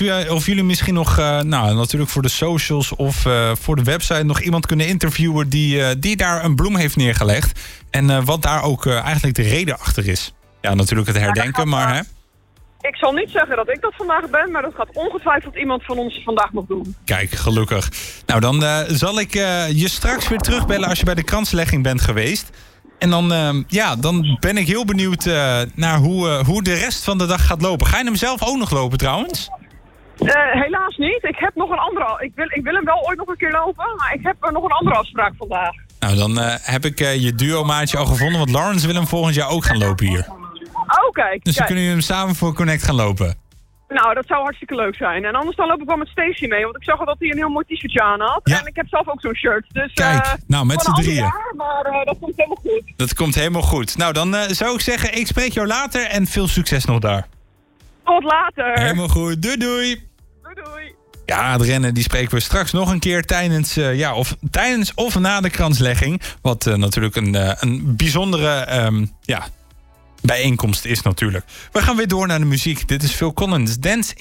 Of jullie misschien nog, natuurlijk voor de socials of voor de website nog iemand kunnen interviewen die daar een bloem heeft neergelegd. En wat daar ook eigenlijk de reden achter is. Ja, natuurlijk het herdenken, maar hè. Ik zal niet zeggen dat ik dat vandaag ben, maar dat gaat ongetwijfeld iemand van ons vandaag nog doen. Kijk, gelukkig. Nou, dan zal ik je straks weer terugbellen als je bij de kranslegging bent geweest. En dan ben ik heel benieuwd naar hoe de rest van de dag gaat lopen. Ga je hem zelf ook nog lopen trouwens? Helaas niet. Ik heb nog een andere. Ik wil hem wel ooit nog een keer lopen, maar ik heb nog een andere afspraak vandaag. Nou, dan heb ik je duo-maatje al gevonden, want Lawrence wil hem volgend jaar ook gaan lopen hier. Oh, kijk. Dus dan kunnen jullie hem samen voor Connect gaan lopen. Nou, dat zou hartstikke leuk zijn. En anders dan loop ik wel met Stacey mee, want ik zag al dat hij een heel mooi t-shirtje aan had. Ja. En ik heb zelf ook zo'n shirt. Dus, kijk, nou met z'n drieën. Jaar, maar dat komt helemaal goed. Dat komt helemaal goed. Nou, dan zou ik zeggen, ik spreek jou later en veel succes nog daar. Tot later. Helemaal goed. Doei doei. Doei. Ja, het rennen die spreken we straks nog een keer tijdens of na de kranslegging. Wat natuurlijk een bijzondere bijeenkomst is natuurlijk. We gaan weer door naar de muziek. Dit is Phil Collins, Dance in